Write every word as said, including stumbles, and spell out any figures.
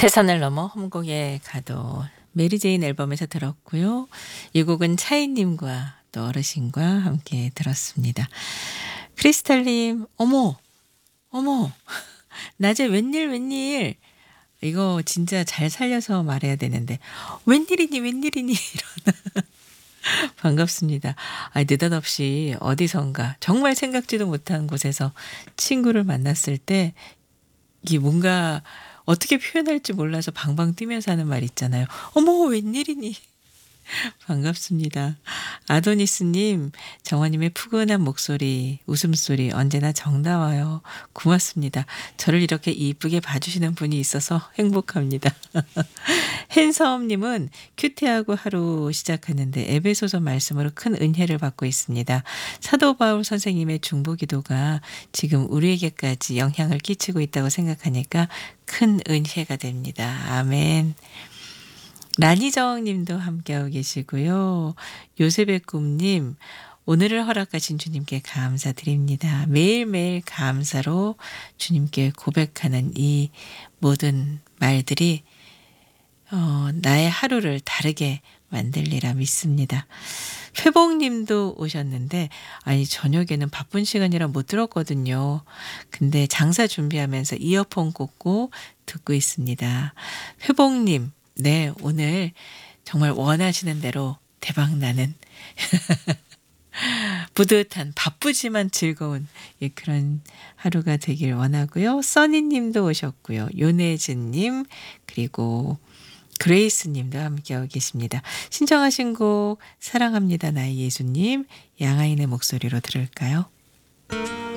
태산을 넘어 험곡에 가도 메리제인 앨범에서 들었고요. 이 곡은 차이님과 또 어르신과 함께 들었습니다. 크리스탈님, 어머, 어머, 낮에 웬일 웬일. 이거 진짜 잘 살려서 말해야 되는데 웬일이니 웬일이니 이런 반갑습니다. 아, 느닷없이 어디선가 정말 생각지도 못한 곳에서 친구를 만났을 때 이게 뭔가 어떻게 표현할지 몰라서 방방 뛰면서 하는 말 있잖아요. 어머 웬일이니. 반갑습니다. 아도니스님, 정화님의 푸근한 목소리, 웃음소리 언제나 정다워요. 고맙습니다. 저를 이렇게 이쁘게 봐주시는 분이 있어서 행복합니다. 헨서엄님은 큐티하고 하루 시작하는데 에베소서 말씀으로 큰 은혜를 받고 있습니다. 사도 바울 선생님의 중보기도가 지금 우리에게까지 영향을 끼치고 있다고 생각하니까 큰 은혜가 됩니다. 아멘. 라니정 님도 함께하고 계시고요. 요셉의 꿈님, 오늘을 허락하신 주님께 감사드립니다. 매일매일 감사로 주님께 고백하는 이 모든 말들이 어, 나의 하루를 다르게 만들리라 믿습니다. 회복님도 오셨는데 아니 저녁에는 바쁜 시간이라 못 들었거든요. 근데 장사 준비하면서 이어폰 꽂고 듣고 있습니다. 회복님, 네, 오늘 정말 원하시는 대로 대박나는 뿌듯한 바쁘지만 즐거운 예, 그런 하루가 되길 원하고요. 써니님도 오셨고요. 요네즈님 그리고 그레이스님도 함께하고 계십니다. 신청하신 곡 사랑합니다 나의 예수님 양아인의 목소리로 들을까요?